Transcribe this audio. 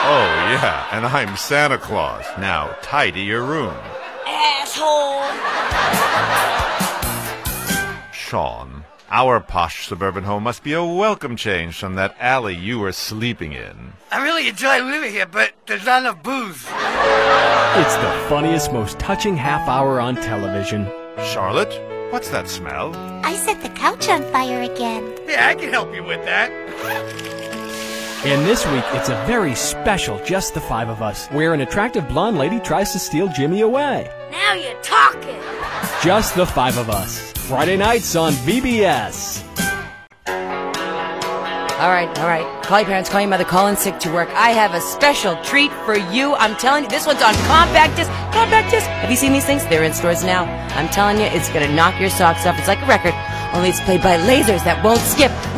Oh, yeah, and I'm Santa Claus. Now, tidy your room. Asshole! Sean, our posh suburban home must be a welcome change from that alley you were sleeping in. I really enjoy living here, but there's not enough booze. It's the funniest, most touching half hour on television. Charlotte, what's that smell? I set the couch on fire again. Yeah, I can help you with that. And this week, it's a very special Just the Five of Us, where an attractive blonde lady tries to steal Jimmy away. Now you're talking. Just the Five of Us. Friday nights on VBS. All right. Call your parents, call your mother, call in sick to work. I have a special treat for you. I'm telling you, this one's on compact disc. Compact disc. Have you seen these things? They're in stores now. I'm telling you, it's going to knock your socks off. It's like a record, only it's played by lasers that won't skip.